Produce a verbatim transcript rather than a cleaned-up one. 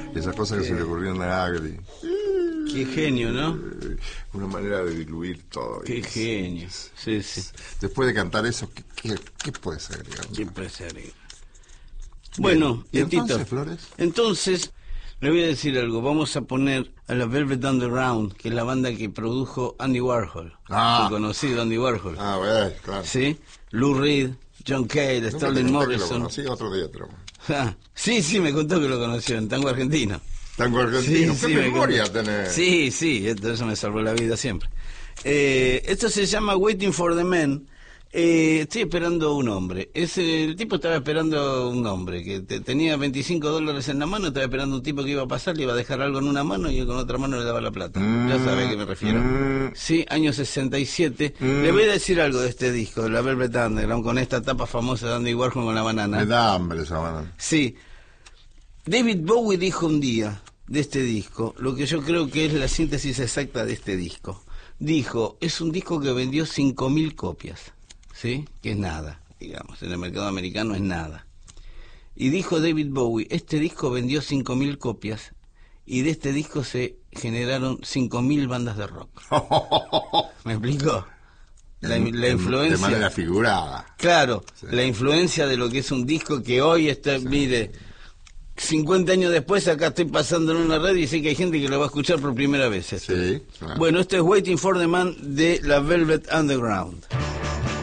Esa cosa que se le ocurrió a Agri. Qué genio, ¿no? Una manera de diluir todo. Qué genio. Sí, sí. Después de cantar eso, ¿qué, qué, qué puedes agregar? ¿Qué puedes agregar? Bueno, ¿y entonces, Tito, Flores? Entonces, le voy a decir algo. Vamos a poner a la Velvet Underground, que es la banda que produjo Andy Warhol. Ah. El conocido Andy Warhol. Ah, bueno, claro. ¿Sí? Lou Reed, John Cale, Nunca Sterling te conté Morrison. Que lo conocí otro día, pero... Ah, sí, sí, me contó que lo conoció en tango argentino. Tango argentino, Sí, ¿qué sí, memoria me tenés? Sí, sí, esto, eso me salvó la vida siempre. Eh, esto se llama Waiting for the Man. Eh, estoy esperando un hombre. Es, el tipo estaba esperando un hombre que te, tenía veinticinco dólares en la mano, estaba esperando un tipo que iba a pasar, le iba a dejar algo en una mano y con otra mano le daba la plata. Mm, ya sabe a qué me refiero. Mm, Sí, año sesenta y siete. Mm. Le voy a decir algo de este disco, de la Velvet Underground, con esta tapa famosa de Andy Warhol con la banana. me da hambre esa banana. Sí. David Bowie dijo un día de este disco, lo que yo creo que es la síntesis exacta de este disco. Dijo, es un disco que vendió cinco mil copias, ¿sí? Que es nada, digamos, en el mercado americano es nada. Y dijo David Bowie, este disco vendió cinco mil copias y de este disco se generaron cinco mil bandas de rock. ¿Me explico? La, En- la en- influencia... De manera figurada. Claro, Sí. la influencia de lo que es un disco que hoy está, Sí. mire, cincuenta años después acá estoy pasando en una red y sé que hay gente que lo va a escuchar por primera vez. esto. Sí, claro. Bueno, esto es Waiting for the Man de la Velvet Underground.